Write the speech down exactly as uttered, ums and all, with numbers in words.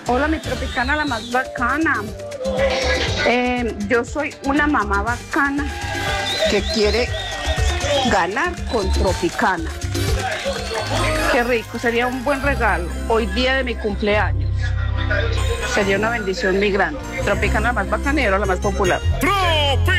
Hola, mi tropicana, la más bacana. Eh, yo soy una mamá bacana que quiere ganar con Tropicana. Qué rico, sería un buen regalo. Hoy día de mi cumpleaños. Sería una bendición muy grande. Tropicana, la más bacana y ahora la más popular.